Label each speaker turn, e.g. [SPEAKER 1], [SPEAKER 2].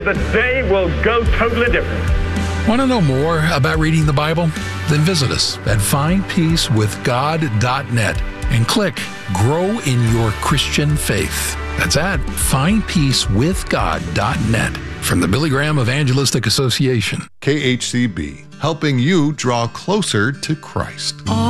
[SPEAKER 1] The day will go totally different.
[SPEAKER 2] Want to know more about reading the Bible? Then visit us at findpeacewithgod.net and click Grow in Your Christian Faith. That's at findpeacewithgod.net. From the Billy Graham Evangelistic Association.
[SPEAKER 3] KHCB, helping you draw closer to Christ.